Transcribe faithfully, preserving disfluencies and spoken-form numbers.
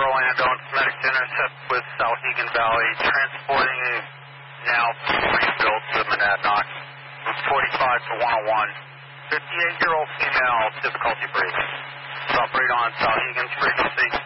Orlando, medic to intercept with Souhegan Valley, transporting a now rebuilt to Monadnock, Route forty-five to one oh one, fifty-eight-year-old female, difficulty breathing. Stop right on Souhegan's frequency.